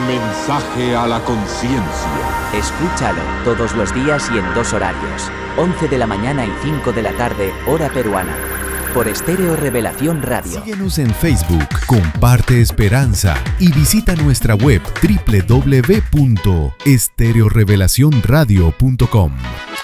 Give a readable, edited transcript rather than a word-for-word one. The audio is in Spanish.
mensaje a la conciencia. Escúchalo todos los días y en 2 horarios, 11 de la mañana y 5 de la tarde, hora peruana, por Estéreo Revelación Radio. Síguenos en Facebook, comparte esperanza y visita nuestra web www.estereorevelacionradio.com.